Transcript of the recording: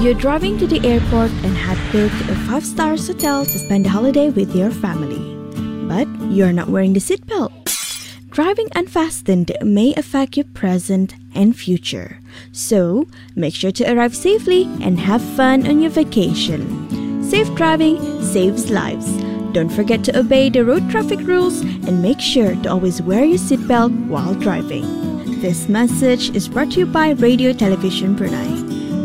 You're driving to the airport and had booked a 5-star hotel to spend the holiday with your family. But you're not wearing the seatbelt. Driving unfastened may affect your present and future. So, make sure to arrive safely and have fun on your vacation. Safe driving saves lives. Don't forget to obey the road traffic rules and make sure to always wear your seatbelt while driving. This message is brought to you by Radio Television Brunei.